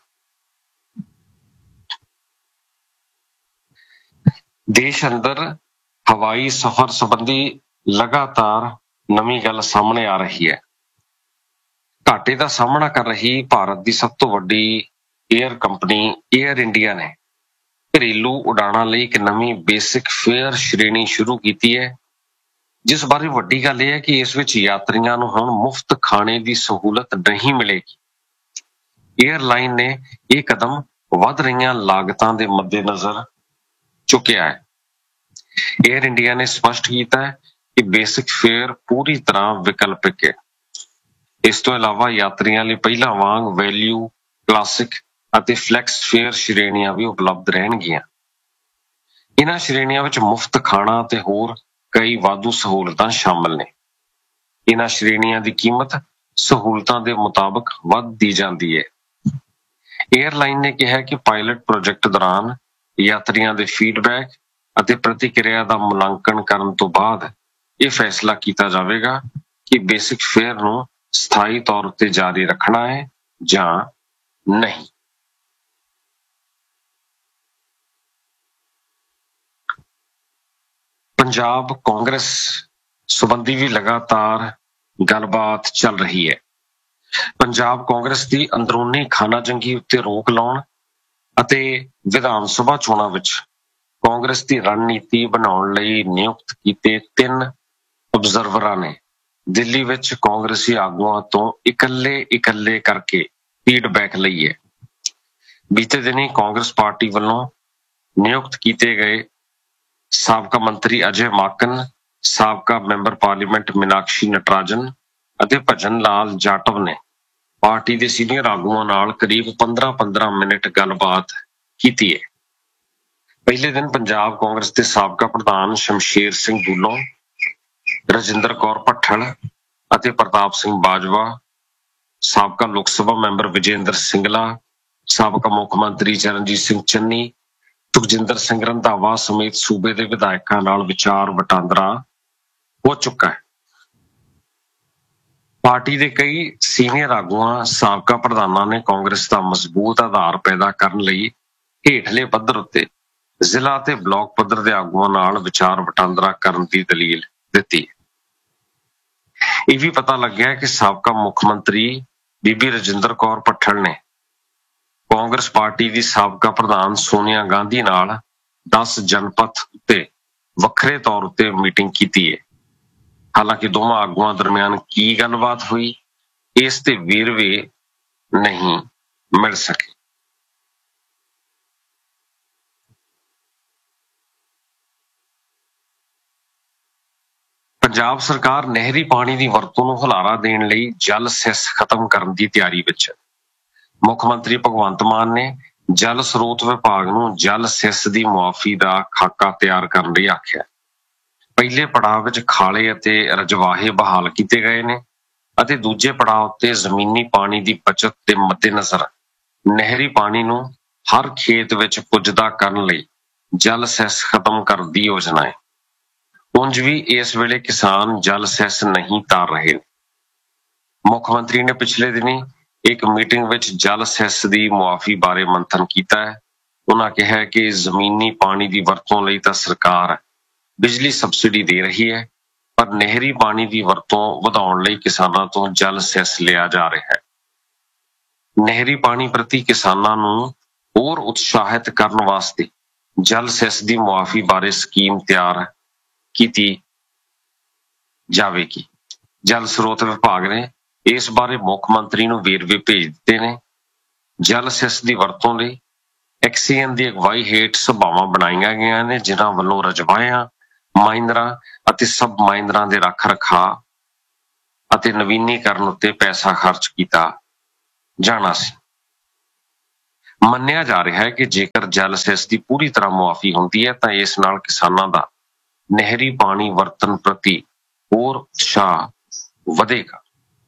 ਦੇਸ਼ ਅੰਦਰ ਹਵਾਈ ਸਫ਼ਰ ਸੰਬੰਧੀ ਲਗਾਤਾਰ ਨਵੀਂ ਗੱਲ ਸਾਹਮਣੇ ਆ ਰਹੀ ਹੈ। ਘਾਟੇ ਦਾ ਸਾਹਮਣਾ ਕਰ ਰਹੀ ਭਾਰਤ ਦੀ ਸਭ ਤੋਂ ਵੱਡੀ ਏਅਰ ਕੰਪਨੀ ਏਅਰ ਇੰਡੀਆ ਨੇ ਘਰੇਲੂ ਉਡਾਣਾਂ ਲਈ ਇੱਕ ਨਵੀਂ ਬੇਸਿਕ ਫੇਅਰ ਸ਼੍ਰੇਣੀ ਸ਼ੁਰੂ ਕੀਤੀ ਹੈ, ਜਿਸ ਬਾਰੇ ਵੱਡੀ ਗੱਲ ਇਹ ਹੈ ਕਿ ਇਸ ਵਿੱਚ ਯਾਤਰੀਆਂ ਨੂੰ ਹੁਣ ਮੁਫਤ ਖਾਣੇ ਦੀ ਸਹੂਲਤ ਨਹੀਂ ਮਿਲੇਗੀ। ਏਅਰਲਾਈਨ ਨੇ ਇਹ ਕਦਮ ਵੱਧ ਰਹੀਆਂ ਲਾਗਤਾਂ ਦੇ ਮੱਦੇਨਜ਼ਰ ਚੁੱਕਿਆ ਹੈ। ਏਅਰ ਇੰਡੀਆ ਨੇ ਸਪਸ਼ਟ ਕੀਤਾ ਹੈ ਕਿ ਬੇਸਿਕ ਫੇਅਰ ਪੂਰੀ ਤਰ੍ਹਾਂ ਵਿਕਲਪਿਕ ਹੈ। ਇਸ ਤੋਂ ਇਲਾਵਾ ਯਾਤਰੀਆਂ ਲਈ ਪਹਿਲਾਂ ਵਾਂਗ ਵੈਲਿਊ, ਕਲਾਸਿਕ ਅਤੇ ਫਲੈਕਸ ਫੇਅਰ ਸ਼੍ਰੇਣੀਆਂ ਵੀ ਉਪਲਬਧ ਰਹਿਣਗੀਆਂ। ਇਹਨਾਂ ਸ਼੍ਰੇਣੀਆਂ ਵਿੱਚ ਮੁਫਤ ਖਾਣਾ ਅਤੇ ਹੋਰ ਕਈ ਵਾਧੂ ਸਹੂਲਤਾਂ ਸ਼ਾਮਲ ਨੇ। ਇਹਨਾਂ ਸ਼੍ਰੇਣੀਆਂ ਦੀ ਕੀਮਤ ਸਹੂਲਤਾਂ ਦੇ ਮੁਤਾਬਕ ਵੱਧਦੀ ਜਾਂਦੀ ਹੈ। ਏਅਰਲਾਈਨ ਨੇ ਕਿਹਾ ਕਿ ਪਾਇਲਟ ਪ੍ਰੋਜੈਕਟ ਦੌਰਾਨ ਯਾਤਰੀਆਂ ਦੇ ਫੀਡਬੈਕ ਅਤੇ ਪ੍ਰਤੀਕਿਰਿਆ ਦਾ ਮੁਲਾਂਕਣ ਕਰਨ ਤੋਂ ਬਾਅਦ ਇਹ ਫੈਸਲਾ ਕੀਤਾ ਜਾਵੇਗਾ ਕਿ ਬੇਸਿਕ ਫੇਅਰ ਨੂੰ ਸਥਾਈ ਤੌਰ ਉੱਤੇ ਜਾਰੀ ਰੱਖਣਾ ਹੈ ਜਾਂ ਨਹੀਂ। ਪੰਜਾਬ ਕਾਂਗਰਸ ਸੰਬੰਧੀ ਵੀ ਲਗਾਤਾਰ ਗੱਲਬਾਤ ਚੱਲ ਰਹੀ ਹੈ। ਪੰਜਾਬ ਕਾਂਗਰਸ ਦੀ ਅੰਦਰੂਨੀ ਖਾਨਾਜੰਗੀ ਉੱਤੇ ਰੋਕ ਲਾਉਣ ਅਤੇ ਵਿਧਾਨ ਸਭਾ ਚੋਣਾਂ ਵਿੱਚ ਕਾਂਗਰਸ ਦੀ ਰਣਨੀਤੀ ਬਣਾਉਣ ਲਈ ਨਿਯੁਕਤ ਕੀਤੇ ਤਿੰਨ ਅਬਜ਼ਰਵਰਾਂ ਨੇ ਦਿੱਲੀ ਵਿੱਚ ਕਾਂਗਰਸੀ ਆਗੂਆਂ ਤੋਂ ਇਕੱਲੇ ਇਕੱਲੇ ਕਰਕੇ ਫੀਡਬੈਕ ਲਈ ਹੈ। ਬੀਤੇ ਦਿਨੀ ਕਾਂਗਰਸ ਪਾਰਟੀ ਵੱਲੋਂ ਨਿਯੁਕਤ ਕੀਤੇ ਗਏ ਸਾਬਕਾ ਮੰਤਰੀ ਅਜੇ ਮਾਕਨ, ਸਾਬਕਾ ਮੈਂਬਰ ਪਾਰਲੀਮੈਂਟ ਮੀਨਾਕਸ਼ੀ ਨਟਰਾਜਨ ਅਤੇ ਭਜਨ ਲਾਲ ਜਾਟਵ ਨੇ ਪਾਰਟੀ ਦੇ ਸੀਨੀਅਰ ਆਗੂਆਂ ਨਾਲ ਕਰੀਬ ਪੰਦਰਾਂ ਪੰਦਰਾਂ ਮਿੰਟ ਗੱਲਬਾਤ ਕੀਤੀ ਹੈ। ਪਹਿਲੇ ਦਿਨ ਪੰਜਾਬ ਕਾਂਗਰਸ ਦੇ ਸਾਬਕਾ ਪ੍ਰਧਾਨ ਸ਼ਮਸ਼ੇਰ ਸਿੰਘ ਦੂਲੋਂ, ਰਜਿੰਦਰ ਕੌਰ ਭੱਠਲ ਅਤੇ ਪ੍ਰਤਾਪ ਸਿੰਘ ਬਾਜਵਾ, ਸਾਬਕਾ ਲੋਕ ਸਭਾ ਮੈਂਬਰ ਵਿਜੇਂਦਰ ਸਿੰਗਲਾ, ਸਾਬਕਾ ਮੁੱਖ ਮੰਤਰੀ ਚਰਨਜੀਤ ਸਿੰਘ ਚੰਨੀ, ਸੁਖਜਿੰਦਰ ਸਿੰਘ ਰੰਧਾਵਾ ਸਮੇਤ ਸੂਬੇ ਦੇ ਵਿਧਾਇਕਾਂ ਨਾਲ ਵਿਚਾਰ ਵਟਾਂਦਰਾ ਹੋ ਚੁੱਕਾ ਹੈ। ਪਾਰਟੀ ਦੇ ਕਈ ਸੀਨੀਅਰ ਆਗੂਆਂ, ਸਾਬਕਾ ਪ੍ਰਧਾਨਾਂ ਨੇ ਕਾਂਗਰਸ ਦਾ ਮਜ਼ਬੂਤ ਆਧਾਰ ਪੈਦਾ ਕਰਨ ਲਈ ਹੇਠਲੇ ਪੱਧਰ ਉੱਤੇ ਜ਼ਿਲ੍ਹਾ ਤੇ ਬਲਾਕ ਪੱਧਰ ਦੇ ਆਗੂਆਂ ਨਾਲ ਵਿਚਾਰ ਵਟਾਂਦਰਾ ਕਰਨ ਦੀ ਦਲੀਲ ਦਿੱਤੀ। ਇਹ ਵੀ ਪਤਾ ਲੱਗਿਆ ਕਿ ਸਾਬਕਾ ਮੁੱਖ ਮੰਤਰੀ ਬੀਬੀ ਰਜਿੰਦਰ ਕੌਰ ਭੱਠਲ ਨੇ ਕਾਂਗਰਸ ਪਾਰਟੀ ਦੀ ਸਾਬਕਾ ਪ੍ਰਧਾਨ ਸੋਨੀਆ ਗਾਂਧੀ ਨਾਲ ਦਸ ਜਨਪਥ ਉੱਤੇ ਵੱਖਰੇ ਤੌਰ ਉੱਤੇ ਮੀਟਿੰਗ ਕੀਤੀ ਹੈ। ਹਾਲਾਂਕਿ ਦੋਵਾਂ ਆਗੂਆਂ ਦਰਮਿਆਨ ਕੀ ਗੱਲਬਾਤ ਹੋਈ, ਇਸ ਤੇ ਵੇਰਵੇ ਨਹੀਂ ਮਿਲ ਸਕੇ। ਪੰਜਾਬ ਸਰਕਾਰ ਨਹਿਰੀ ਪਾਣੀ ਦੀ ਵਰਤੋਂ ਨੂੰ ਹੁਲਾਰਾ ਦੇਣ ਲਈ ਜਲ ਸੈਸ ਖਤਮ ਕਰਨ ਦੀ ਤਿਆਰੀ ਵਿੱਚ ਹੈ। ਮੁੱਖ ਮੰਤਰੀ ਭਗਵੰਤ ਮਾਨ ਨੇ ਜਲ ਸਰੋਤ ਵਿਭਾਗ ਨੂੰ ਜਲ ਸੈਸ ਦੀ ਮੁਆਫੀ ਦਾ ਖਾਕਾ ਤਿਆਰ ਕਰਨ ਲਈ ਆਖਿਆ। ਪਹਿਲੇ ਪੜਾਅ ਵਿੱਚ ਖਾਲੇ ਅਤੇ ਰਜਵਾਹੇ ਬਹਾਲ ਕੀਤੇ ਗਏ ਨੇ ਅਤੇ ਦੂਜੇ ਪੜਾਅ ਉੱਤੇ ਜ਼ਮੀਨੀ ਪਾਣੀ ਦੀ ਬਚਤ ਦੇ ਮੱਦੇਨਜ਼ਰ ਨਹਿਰੀ ਪਾਣੀ ਨੂੰ ਹਰ ਖੇਤ ਵਿੱਚ ਪੁੱਜਦਾ ਕਰਨ ਲਈ ਜਲ ਸੈਸ ਖਤਮ ਕਰਨ ਦੀ ਯੋਜਨਾ ਹੈ। ਉਂਝ ਵੀ ਇਸ ਵੇਲੇ ਕਿਸਾਨ ਜਲ ਸੈਸ ਨਹੀਂ ਤਾਰ ਰਹੇ ਨੇ। ਮੁੱਖ ਮੰਤਰੀ ਨੇ ਪਿਛਲੇ ਦਿਨੀ ਇੱਕ ਮੀਟਿੰਗ ਵਿੱਚ ਜਲ ਸੈਸ ਦੀ ਮੁਆਫੀ ਬਾਰੇ ਮੰਥਨ ਕੀਤਾ ਹੈ। ਉਹਨਾਂ ਕਿਹਾ ਕਿ ਜ਼ਮੀਨੀ ਪਾਣੀ ਦੀ ਵਰਤੋਂ ਲਈ ਤਾਂ ਸਰਕਾਰ ਬਿਜਲੀ ਸਬਸਿਡੀ ਦੇ ਰਹੀ ਹੈ, ਪਰ ਨਹਿਰੀ ਪਾਣੀ ਦੀ ਵਰਤੋਂ ਵਧਾਉਣ ਲਈ ਕਿਸਾਨਾਂ ਤੋਂ ਜਲ ਸੈਸ ਲਿਆ ਜਾ ਰਿਹਾ ਹੈ। ਨਹਿਰੀ ਪਾਣੀ ਪ੍ਰਤੀ ਕਿਸਾਨਾਂ ਨੂੰ ਹੋਰ ਉਤਸ਼ਾਹਿਤ ਕਰਨ ਵਾਸਤੇ ਜਲ ਸੈਸ ਦੀ ਮੁਆਫੀ ਬਾਰੇ ਸਕੀਮ ਤਿਆਰ ਕੀਤੀ ਜਾਵੇਗੀ। ਜਲ ਸਰੋਤ ਵਿਭਾਗ ਨੇ ਇਸ ਬਾਰੇ ਮੁੱਖ ਮੰਤਰੀ ਨੂੰ ਵੇਰਵੇ ਭੇਜ ਦਿੱਤੇ ਨੇ। ਜਲ ਸੈਸ ਦੀ ਵਰਤੋਂ ਲਈ ਐਕਸੀਐਨ ਦੀ ਅਗਵਾਈ ਹੇਠ ਸਭਾਵਾਂ ਬਣਾਈਆਂ ਗਈਆਂ ਨੇ, ਜਿਨ੍ਹਾਂ ਵੱਲੋਂ ਰਜਵਾਹਿਆਂ, ਮਾਈਨਰਾਂ ਅਤੇ ਸਬ ਮਾਈਨਰਾਂ ਦੇ ਰੱਖ ਰਖਾਅ ਅਤੇ ਨਵੀਨੀਕਰਨ ਉੱਤੇ ਪੈਸਾ ਖਰਚ ਕੀਤਾ ਜਾਣਾ ਸੀ। ਮੰਨਿਆ ਜਾ ਰਿਹਾ ਹੈ ਕਿ ਜੇਕਰ ਜਲ ਸੈਸ ਦੀ ਪੂਰੀ ਤਰ੍ਹਾਂ ਮੁਆਫੀ ਹੁੰਦੀ ਹੈ ਤਾਂ ਇਸ ਨਾਲ ਕਿਸਾਨਾਂ ਦਾ ਨਹਿਰੀ ਪਾਣੀ ਵਰਤਣ ਪ੍ਰਤੀ ਹੋਰ ਉਤਸ਼ਾਹ ਵਧੇਗਾ।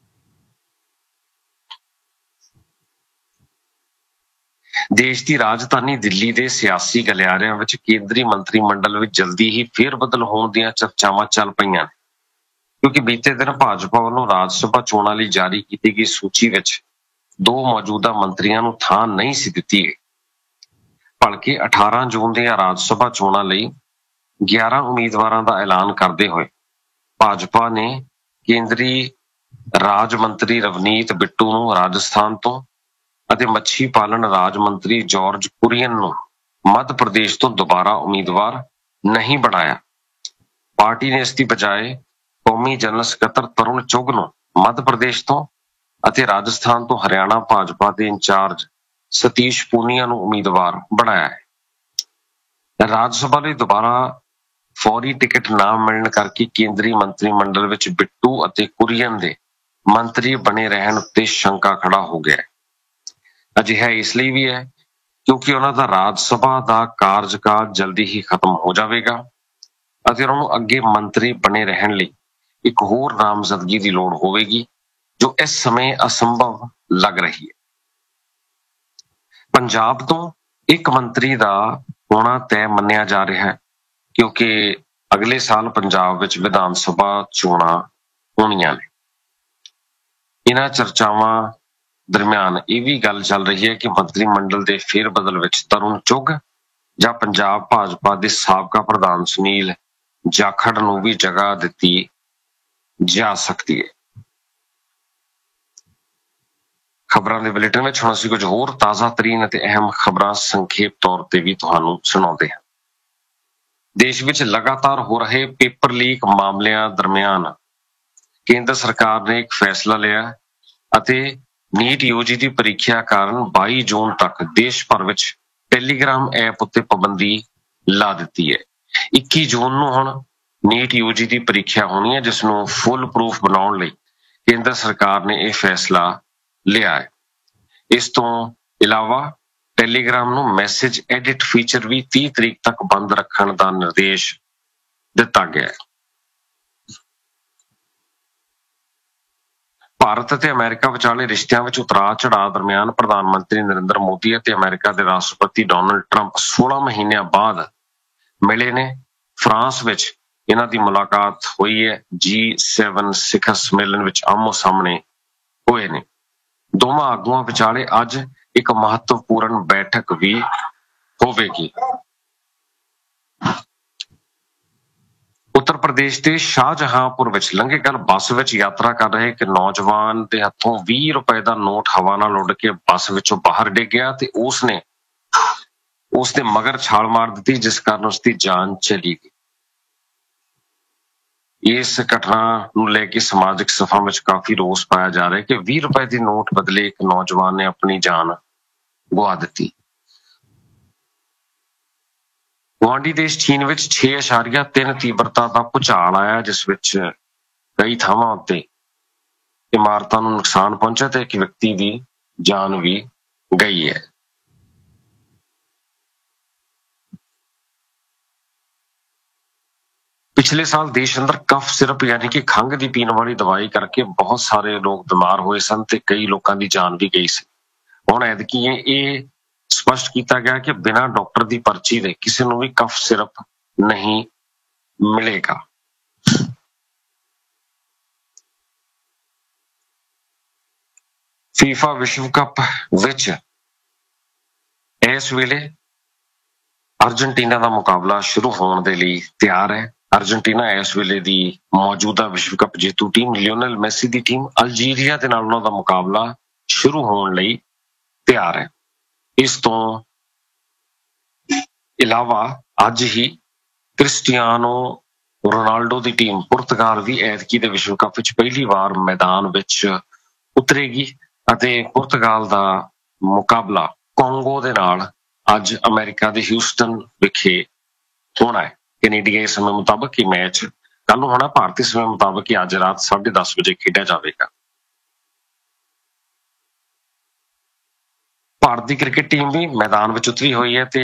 ਦੇਸ਼ ਦੀ ਰਾਜਧਾਨੀ ਦਿੱਲੀ ਦੇ ਸਿਆਸੀ ਗਲਿਆਰਿਆਂ ਵਿੱਚ ਕੇਂਦਰੀ ਮੰਤਰੀ ਮੰਡਲ ਵਿੱਚ ਜਲਦੀ ਹੀ ਫੇਰ-ਬਦਲ ਹੋਣ ਦੀਆਂ ਚਰਚਾਵਾਂ ਚੱਲ ਪਈਆਂ ਨੇ, ਕਿਉਂਕਿ ਬੀਤੇ ਦਿਨ ਭਾਜਪਾ ਵੱਲੋਂ ਰਾਜ ਸਭਾ ਚੋਣਾਂ ਲਈ ਜਾਰੀ ਕੀਤੀ ਗਈ ਸੂਚੀ ਵਿੱਚ ਦੋ ਮੌਜੂਦਾ ਮੰਤਰੀਆਂ ਨੂੰ ਥਾਂ ਨਹੀਂ ਸੀ ਦਿੱਤੀ ਗਈ। ਭਲਕੇ ਅਠਾਰਾਂ ਜੂਨ ਦੀਆਂ ਰਾਜ ਸਭਾ ਚੋਣਾਂ ਲਈ ਗਿਆਰਾਂ ਉਮੀਦਵਾਰਾਂ ਦਾ ਐਲਾਨ ਕਰਦੇ ਹੋਏ ਭਾਜਪਾ ਨੇ ਕੇਂਦਰੀ ਰਾਜ ਮੰਤਰੀ ਰਵਨੀਤ ਬਿੱਟੂ ਨੂੰ ਰਾਜਸਥਾਨ ਤੋਂ ਅਤੇ ਮੱਛੀ ਪਾਲਣ ਰਾਜ ਮੰਤਰੀ ਜਾਰਜ ਕੁਰੀਅਨ ਨੂੰ ਮੱਧ ਪ੍ਰਦੇਸ਼ ਤੋਂ ਦੁਬਾਰਾ ਉਮੀਦਵਾਰ ਨਹੀਂ ਬਣਾਇਆ। ਪਾਰਟੀ ਨੇ ਇਸ ਦੀ ਬਜਾਏ ਕੌਮੀ ਜਨਰਲ ਸਕੱਤਰ ਤਰੁਣ ਚੁੱਘ ਨੂੰ ਮੱਧ ਪ੍ਰਦੇਸ਼ ਤੋਂ ਅਤੇ ਰਾਜਸਥਾਨ ਤੋਂ ਹਰਿਆਣਾ ਭਾਜਪਾ ਦੇ ਇੰਚਾਰਜ ਸਤੀਸ਼ ਪੂਨੀਆ ਨੂੰ ਉਮੀਦਵਾਰ ਬਣਾਇਆ ਹੈ। ਰਾਜ ਸਭਾ ਲਈ ਦੁਬਾਰਾ ਫੌਰੀ ਟਿਕਟ ਨਾ ਮਿਲਣ ਕਰਕੇ ਕੇਂਦਰੀ ਮੰਤਰੀ ਮੰਡਲ ਵਿੱਚ ਬਿੱਟੂ ਅਤੇ ਕੁਰੀਅਨ ਦੇ ਮੰਤਰੀ ਬਣੇ ਰਹਿਣ ਉੱਤੇ ਸ਼ੰਕਾ ਖੜਾ ਹੋ ਗਿਆ ਹੈ। ਅਜਿਹਾ ਇਸ ਲਈ ਵੀ ਹੈ ਕਿਉਂਕਿ ਉਹਨਾਂ ਦਾ ਰਾਜ ਸਭਾ ਦਾ ਕਾਰਜਕਾਲ ਜਲਦੀ ਹੀ ਖਤਮ ਹੋ ਜਾਵੇਗਾ ਅਤੇ ਉਹਨਾਂ ਨੂੰ ਅੱਗੇ ਮੰਤਰੀ ਬਣੇ ਰਹਿਣ ਲਈ ਇੱਕ ਹੋਰ ਨਾਮਜ਼ਦਗੀ ਦੀ ਲੋੜ ਹੋਵੇਗੀ, ਜੋ ਇਸ ਸਮੇਂ ਅਸੰਭਵ ਲੱਗ ਰਹੀ ਹੈ। ਪੰਜਾਬ ਤੋਂ ਇੱਕ ਮੰਤਰੀ ਦਾ ਹੋਣਾ ਤੈਅ ਮੰਨਿਆ ਜਾ ਰਿਹਾ ਹੈ, ਕਿਉਂਕਿ ਅਗਲੇ ਸਾਲ ਪੰਜਾਬ ਵਿੱਚ ਵਿਧਾਨ ਸਭਾ ਚੋਣਾਂ ਹੋਣੀਆਂ ਨੇ। ਇਹਨਾਂ ਚਰਚਾਵਾਂ ਦਰਮਿਆਨ ਇਹ ਵੀ ਗੱਲ ਚੱਲ ਰਹੀ ਹੈ ਕਿ ਮੰਤਰੀ ਮੰਡਲ ਦੇ ਫੇਰ ਬਦਲ ਵਿੱਚ ਤਰੁਣ ਚੁੱਘ ਜਾਂ ਪੰਜਾਬ ਭਾਜਪਾ ਦੇ ਸਾਬਕਾ ਪ੍ਰਧਾਨ ਸੁਨੀਲ ਜਾਖੜ ਨੂੰ ਵੀ ਜਗ੍ਹਾ ਦਿੱਤੀ ਜਾ ਸਕਦੀ ਹੈ। ਖਬਰਾਂ ਦੇ ਬੁਲੇਟਿਨ ਵਿੱਚ ਹੁਣ ਅਸੀਂ ਕੁਝ ਹੋਰ ਤਾਜ਼ਾ ਤਰੀਨ ਅਤੇ ਅਹਿਮ ਖਬਰਾਂ ਸੰਖੇਪ ਤੌਰ ਤੇ ਵੀ ਤੁਹਾਨੂੰ ਸੁਣਾਉਂਦੇ ਹਾਂ। ਦੇਸ਼ ਵਿੱਚ ਲਗਾਤਾਰ ਹੋ ਰਹੇ ਪੇਪਰ ਲੀਕ ਮਾਮਲਿਆਂ ਦਰਮਿਆਨ ਕੇਂਦਰ ਸਰਕਾਰ ਨੇ ਇੱਕ ਫੈਸਲਾ ਲਿਆ ਅਤੇ ਨੀਟ ਯੂਜੀ ਦੀ ਪ੍ਰੀਖਿਆ ਕਾਰਨ ਬਾਈ ਜੂਨ ਤੱਕ ਦੇਸ਼ ਭਰ ਵਿੱਚ ਟੈਲੀਗ੍ਰਾਮ ਐਪ ਉੱਤੇ ਪਾਬੰਦੀ ਲਾ ਦਿੱਤੀ ਹੈ। ਇੱਕੀ ਜੂਨ ਨੂੰ ਹੁਣ ਨੀਟ ਯੂਜੀ ਦੀ ਪ੍ਰੀਖਿਆ ਹੋਣੀ ਹੈ, ਜਿਸ ਨੂੰ ਫੁੱਲ ਪ੍ਰੂਫ ਬਣਾਉਣ ਲਈ ਕੇਂਦਰ ਸਰਕਾਰ ਨੇ ਇਹ ਫੈਸਲਾ ਲਿਆ ਹੈ। ਇਸ ਤੋਂ ਇਲਾਵਾ ਟੈਲੀਗ੍ਰਾਮ ਨੂੰ ਮੈਸੇਜ ਐਡਿਟ ਫੀਚਰ ਵੀ ਤੀਹ ਤਰੀਕ ਤੱਕ ਬੰਦ ਰੱਖਣ ਦਾ ਨਿਰਦੇਸ਼ ਦਿੱਤਾ ਗਿਆ ਹੈ। ਭਾਰਤ ਅਤੇ ਅਮਰੀਕਾ ਵਿਚਾਲੇ ਰਿਸ਼ਤਿਆਂ ਵਿੱਚ ਉਤਰਾਅ ਚੜਾਅ ਦਰਮਿਆਨ ਪ੍ਰਧਾਨ ਮੰਤਰੀ ਨਰਿੰਦਰ ਮੋਦੀ ਅਤੇ ਅਮਰੀਕਾ ਦੇ ਰਾਸ਼ਟਰਪਤੀ ਡੋਨਾਲਡ ਟਰੰਪ ਸੋਲਾਂ ਮਹੀਨਿਆਂ ਬਾਅਦ ਮਿਲੇ ਨੇ। ਫਰਾਂਸ ਵਿੱਚ ਇਹਨਾਂ ਦੀ ਮੁਲਾਕਾਤ ਹੋਈ ਹੈ। ਜੀ ਸੈਵਨ ਸਿਖਰ ਸੰਮੇਲਨ ਵਿੱਚ ਆਮੋ ਸਾਹਮਣੇ ਹੋਏ ਨੇ। ਦੋਵਾਂ ਆਗੂਆਂ ਵਿਚਾਲੇ ਅੱਜ ਇੱਕ ਮਹੱਤਵਪੂਰਨ ਬੈਠਕ ਵੀ ਹੋਵੇਗੀ। ਉੱਤਰ ਪ੍ਰਦੇਸ਼ ਦੇ ਸ਼ਾਹਜਹਾਂਪੁਰ ਵਿੱਚ ਲੰਘੇ ਕੱਲ ਬੱਸ ਵਿੱਚ ਯਾਤਰਾ ਕਰ ਰਹੇ ਇੱਕ ਨੌਜਵਾਨ ਦੇ ਹੱਥੋਂ ਵੀਹ ਰੁਪਏ ਦਾ ਨੋਟ ਹਵਾ ਨਾਲ ਉੱਡ ਕੇ ਬੱਸ ਵਿੱਚੋਂ ਬਾਹਰ ਡਿੱਗ ਗਿਆ ਤੇ ਉਸਨੇ ਉਸ ਦੇ ਮਗਰ ਛਾਲ ਮਾਰ ਦਿੱਤੀ, ਜਿਸ ਕਾਰਨ ਉਸ ਦੀ ਜਾਨ ਚਲੀ ਗਈ। ਇਸ ਘਟਨਾ ਨੂੰ ਲੈ ਕੇ ਸਮਾਜਿਕ ਸਫਾ ਵਿੱਚ ਕਾਫੀ ਰੋਸ ਪਾਇਆ ਜਾ ਰਿਹਾ ਹੈ ਕਿ ਵੀਹ ਰੁਪਏ ਦੀ ਨੋਟ ਬਦਲੇ ਇੱਕ ਨੌਜਵਾਨ ਨੇ ਆਪਣੀ ਜਾਨ ਗਵਾ ਦਿੱਤੀ। ਗੁਆਂਢੀ ਦੇਸ਼ ਚੀਨ ਵਿੱਚ ਛੇ ਇਸ਼ਾਰੀਆ ਤਿੰਨ ਤੀਬਰਤਾ ਦਾ ਭੂਚਾਲ ਆਇਆ, ਜਿਸ ਵਿੱਚ ਕਈ ਥਾਵਾਂ ਉੱਤੇ ਇਮਾਰਤਾਂ ਨੂੰ ਨੁਕਸਾਨ ਪਹੁੰਚਿਆ ਤੇ ਇੱਕ ਵਿਅਕਤੀ ਦੀ ਜਾਨ ਵੀ ਗਈ ਹੈ। ਪਿਛਲੇ ਸਾਲ ਦੇਸ਼ ਅੰਦਰ ਕਫ ਸਿਰਪ ਯਾਨੀ ਕਿ ਖੰਘ ਦੀ ਪੀਣ ਵਾਲੀ ਦਵਾਈ ਕਰਕੇ ਬਹੁਤ ਸਾਰੇ ਲੋਕ ਬਿਮਾਰ ਹੋਏ ਸਨ ਤੇ ਕਈ ਲੋਕਾਂ ਦੀ ਜਾਨ ਵੀ ਗਈ ਸੀ। ਹੁਣ ਐਤਕੀ ਇਹ ਸਪਸ਼ਟ ਕੀਤਾ ਗਿਆ ਕਿ ਬਿਨਾਂ ਡਾਕਟਰ ਦੀ ਪਰਚੀ ਦੇ ਕਿਸੇ ਨੂੰ ਵੀ ਕਫ ਸਿਰਪ ਨਹੀਂ ਮਿਲੇਗਾ। ਫੀਫਾ ਵਿਸ਼ਵ ਕੱਪ ਵਿੱਚ ਇਸ ਵੇਲੇ ਅਰਜਨਟੀਨਾ ਦਾ ਮੁਕਾਬਲਾ ਸ਼ੁਰੂ ਹੋਣ ਦੇ ਲਈ ਤਿਆਰ ਹੈ। ਅਰਜਨਟੀਨਾ ਇਸ ਵੇਲੇ ਦੀ ਮੌਜੂਦਾ ਵਿਸ਼ਵ ਕੱਪ ਜੇਤੂ ਟੀਮ ਲਿਓਨਲ ਮੈਸੀ ਦੀ ਟੀਮ ਅਲਜੀਰੀਆ ਦੇ ਨਾਲ ਉਹਨਾਂ ਦਾ ਮੁਕਾਬਲਾ ਸ਼ੁਰੂ ਹੋਣ ਲਈ ਤਿਆਰ ਹੈ। ਇਸ ਤੋਂ ਇਲਾਵਾ ਅੱਜ ਹੀ ਕ੍ਰਿਸਟੀਆਨੋ ਰੋਨਾਲਡੋ ਦੀ ਟੀਮ ਪੁਰਤਗਾਲ ਵੀ ਐਤਕੀ ਦੇ ਵਿਸ਼ਵ ਕੱਪ ਵਿੱਚ ਪਹਿਲੀ ਵਾਰ ਮੈਦਾਨ ਵਿੱਚ ਉਤਰੇਗੀ ਅਤੇ ਪੁਰਤਗਾਲ ਦਾ ਮੁਕਾਬਲਾ ਕੋਂਗੋ ਦੇ ਨਾਲ ਅੱਜ ਅਮਰੀਕਾ ਦੇ ਹਿਊਸਟਨ ਵਿਖੇ ਹੋਣਾ ਹੈ। ਕੈਨੇਡੀਆਈ ਸਮੇਂ ਮੁਤਾਬਕ ਇਹ ਮੈਚ ਕੱਲ ਨੂੰ ਹੋਣਾ, ਭਾਰਤੀ ਸਮੇਂ ਮੁਤਾਬਕ ਅੱਜ ਰਾਤ ਸਾਢੇ ਦਸ ਵਜੇ ਖੇਡਿਆ ਜਾਵੇਗਾ। ਭਾਰਤ ਦੀ ਕ੍ਰਿਕਟ ਟੀਮ ਵੀ ਮੈਦਾਨ ਵਿੱਚ ਉਤਰੀ ਹੋਈ ਹੈ ਤੇ